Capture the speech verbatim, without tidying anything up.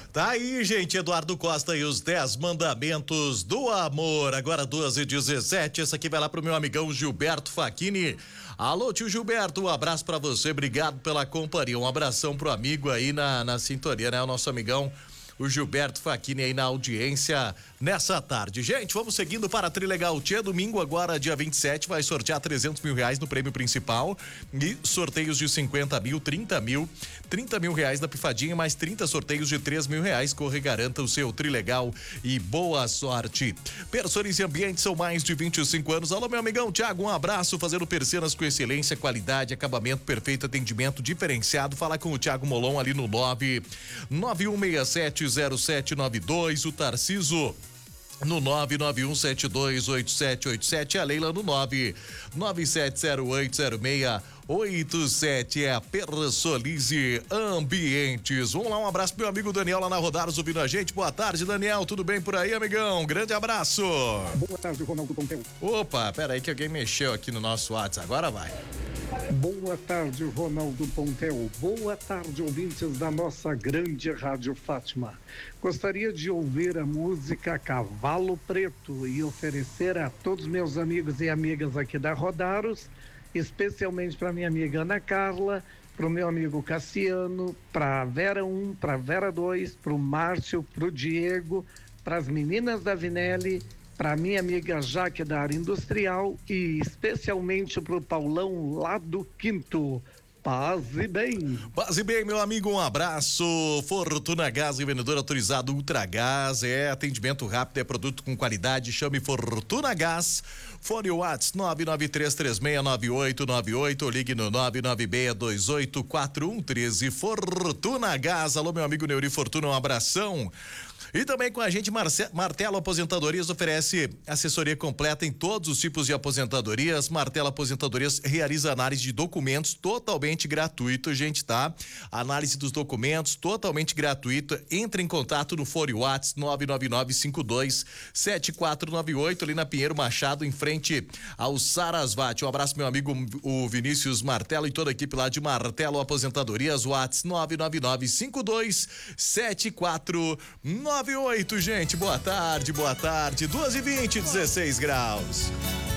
Tá aí, gente, Eduardo Costa e os dez mandamentos do amor. Agora doze e dezessete, essa aqui vai lá pro meu amigão Gilberto Facchini. Alô, tio Gilberto, um abraço pra você, obrigado pela companhia. Um abração pro amigo aí na, na sintonia, né? O nosso amigão, o Gilberto Facchini aí na audiência nessa tarde. Gente, vamos seguindo para a Trilegal Tia. Domingo agora, dia vinte e sete, vai sortear trezentos mil reais no prêmio principal e sorteios de cinquenta mil, trinta mil, trinta mil reais da pifadinha, mais trinta sorteios de três mil reais. Corre e garanta o seu Trilegal e boa sorte. Persões e Ambientes são mais de vinte e cinco anos. Alô, meu amigão Tiago, um abraço, fazendo persianas com excelência, qualidade, acabamento perfeito, atendimento diferenciado. Fala com o Tiago Molon ali no nove nove um seis sete zero sete nove dois, o Tarciso no nove nove um sete dois oito sete oito sete, a Leila no nove nove sete zero oito zero seis oito sete. É a Persolize Ambientes. Vamos lá, um abraço pro meu amigo Daniel lá na Rodaros ouvindo a gente. Boa tarde, Daniel, tudo bem por aí, amigão? Grande abraço. Boa tarde, Ronaldo Pompeu. Opa, pera aí que alguém mexeu aqui no nosso WhatsApp, agora vai. Boa tarde, Ronaldo Pompeu. Boa tarde, ouvintes da nossa grande Rádio Fátima. Gostaria de ouvir a música Cavalo Preto e oferecer a todos meus amigos e amigas aqui da Rodaros, especialmente para minha amiga Ana Carla, para o meu amigo Cassiano, para a Vera um, para a Vera dois, para o Márcio, para o Diego, para as meninas da Vinelli, para minha amiga Jaque da área industrial e especialmente para o Paulão lá do Quinto. Paz e bem. Paz e bem, meu amigo, um abraço. Fortuna Gás, vendedor autorizado Ultragás, é atendimento rápido, é produto com qualidade, chame Fortuna Gás. Fone WhatsApp nove nove três três seis nove oito nove oito, ou ligue no nove nove seis dois oito quatro um um três. Fortuna Gás. Alô, meu amigo Neuri Fortuna, um abração. E também com a gente, Marce... Martelo Aposentadorias oferece assessoria completa em todos os tipos de aposentadorias. Martelo Aposentadorias realiza análise de documentos totalmente gratuito, gente, tá? Análise dos documentos totalmente gratuita. Entre em contato no Fone WhatsApp nove nove nove cinco dois sete quatro nove oito, ali na Pinheiro Machado, em frente ao Sarasvati. Um abraço, meu amigo o Vinícius Martelo e toda a equipe lá de Martelo Aposentadorias. WhatsApp nove nove nove cinco dois sete quatro nove oito, gente. Boa tarde, boa tarde. duas e vinte, dezesseis graus.